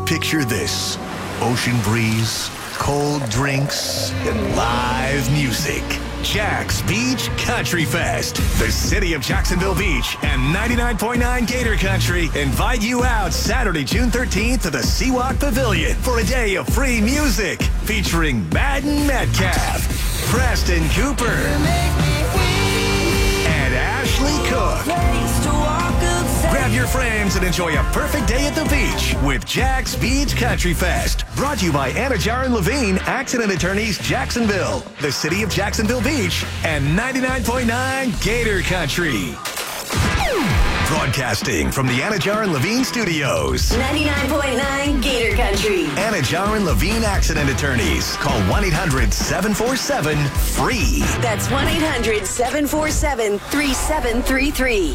Picture this: ocean breeze, cold drinks, and live music. Jack's Beach Country Fest. The city of Jacksonville Beach and 99.9 Gator Country invite you out Saturday, June 13th to the Seawalk Pavilion for a day of free music featuring Madden Metcalf, Preston Cooper, and Ashley Cook. Grab your friends and enjoy a perfect day at the beach with Jack's Beach Country Fest. Brought to you by Anajar and Levine, Accident Attorneys, Jacksonville, the city of Jacksonville Beach, and 99.9 Gator Country. Broadcasting from the Anajar and Levine Studios. 99.9 Gator Country. Anajar and Levine Accident Attorneys. Call 1-800-747-FREE. That's 1-800-747-3733.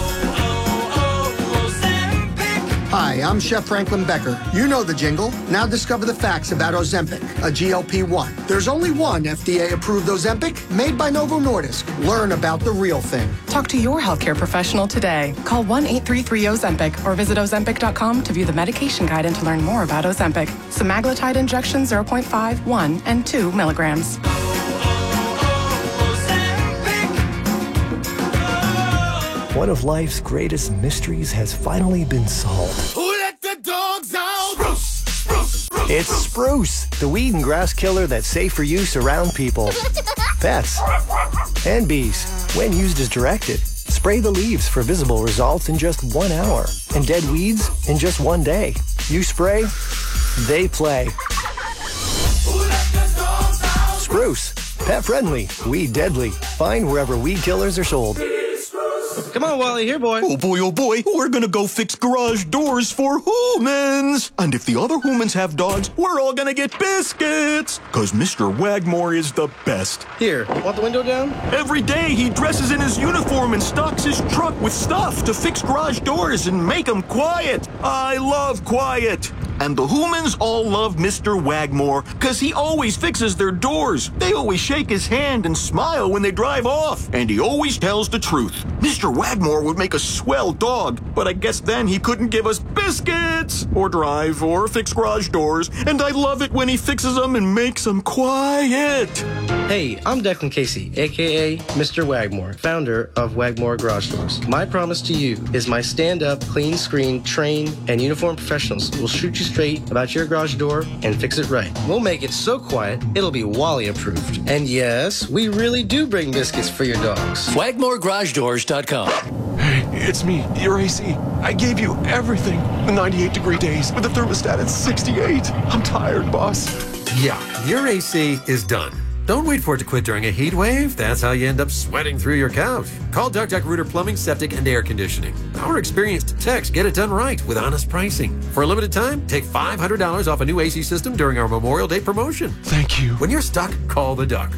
Hi, I'm Chef Franklin Becker. You know the jingle. Now discover the facts about Ozempic, a GLP-1. There's only one FDA-approved Ozempic, made by Novo Nordisk. Learn about the real thing. Talk to your healthcare professional today. Call 1-833-OZEMPIC or visit Ozempic.com to view the medication guide and to learn more about Ozempic. Semaglutide injection 0.5, 1, and 2 milligrams. One of life's greatest mysteries has finally been solved. Who let the dogs out? Spruce, spruce, spruce. It's Spruce, the weed and grass killer that's safe for use around people, pets, and bees. When used as directed, spray the leaves for visible results in just 1 hour, and dead weeds in just 1 day. You spray, they play. Who let the dogs out? Spruce, pet friendly, weed deadly. Find wherever weed killers are sold. Come on, Wally, here, boy. Oh, boy, we're gonna go fix garage doors for humans. And if the other humans have dogs, we're all gonna get biscuits. Cause Mr. Wagmore is the best. Here, want the window down? Every day he dresses in his uniform and stocks his truck with stuff to fix garage doors and make them quiet. I love quiet. And the humans all love Mr. Wagmore, cause he always fixes their doors. They always shake his hand and smile when they drive off. And he always tells the truth. Mr. Wagmore would make a swell dog, but I guess then he couldn't give us biscuits, or drive, or fix garage doors. And I love it when he fixes them and makes them quiet. Hey, I'm Declan Casey, a.k.a. Mr. Wagmore, founder of Wagmore Garage Doors. My promise to you is my stand-up, clean-screen, trained, and uniformed professionals will shoot you straight about your garage door and fix it right. We'll make it so quiet, it'll be Wally approved. And yes, we really do bring biscuits for your dogs. WagmoreGarageDoors.com. Hey, it's me, your AC. I gave you everything. The 98-degree days with the thermostat at 68. I'm tired, boss. Yeah, your AC is done. Don't wait for it to quit during a heat wave. That's how you end up sweating through your couch. Call Duck Duck Rooter Plumbing, Septic, and Air Conditioning. Our experienced techs get it done right with honest pricing. For a limited time, take $500 off a new AC system during our Memorial Day promotion. Thank you. When you're stuck, call the Duck.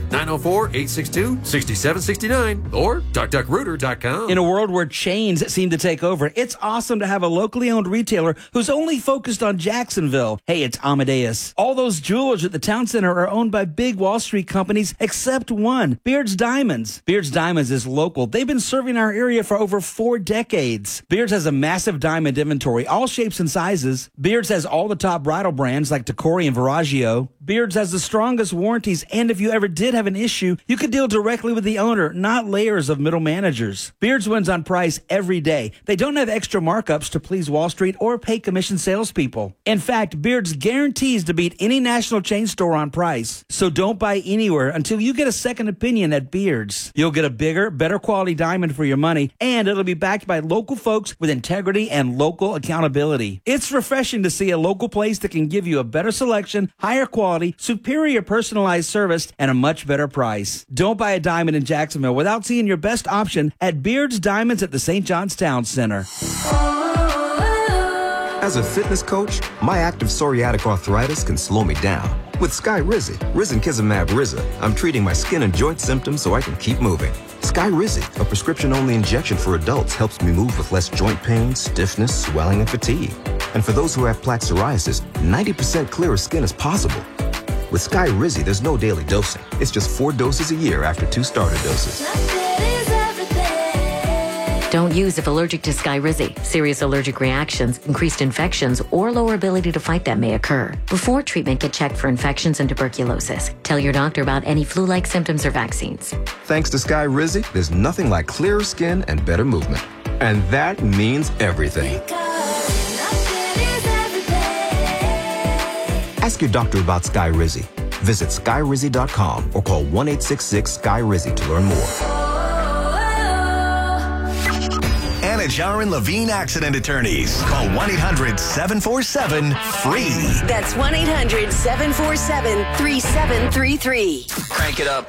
904-862-6769 or DuckDuckRooter.com. In a world where chains seem to take over, it's awesome to have a locally owned retailer who's only focused on Jacksonville. Hey, it's Amadeus. All those jewelers at the town center are owned by big Wall Street companies except one, Beard's Diamonds. Beard's Diamonds is local. They've been serving our area for over 4 decades. Beard's has a massive diamond inventory, all shapes and sizes. Beard's has all the top bridal brands like Decory and Viraggio. Beard's has the strongest warranties, and if you ever did have an issue, you could deal directly with the owner, not layers of middle managers. Beard's wins on price every day. They don't have extra markups to please Wall Street or pay commission salespeople. In fact, Beard's guarantees to beat any national chain store on price. So don't buy anywhere until you get a second opinion at Beard's. You'll get a bigger, better quality diamond for your money, and it'll be backed by local folks with integrity and local accountability. It's refreshing to see a local place that can give you a better selection, higher quality, superior personalized service, and a much better price. Don't buy a diamond in Jacksonville without seeing your best option at Beard's Diamonds at the St. John's Town Center. As a fitness coach, my active psoriatic arthritis can slow me down. With Skyrizi, Risankizumab Riza, I'm treating my skin and joint symptoms so I can keep moving. Skyrizi, a prescription-only injection for adults, helps me move with less joint pain, stiffness, swelling, and fatigue. And for those who have plaque psoriasis, 90% clearer skin is possible. With Skyrizi, there's no daily dosing. It's just 4 doses a year after 2 starter doses. Don't use if allergic to Skyrizi. Serious allergic reactions, increased infections, or lower ability to fight them may occur. Before treatment, get checked for infections and tuberculosis. Tell your doctor about any flu-like symptoms or vaccines. Thanks to Skyrizi, there's nothing like clearer skin and better movement. And that means everything. Ask your doctor about Skyrizi. Visit Skyrizi.com or call 1-866-SKY-RIZZI to learn more. Anna Jarin Levine Accident Attorneys. Call 1-800-747-FREE. That's 1-800-747-3733. Crank it up.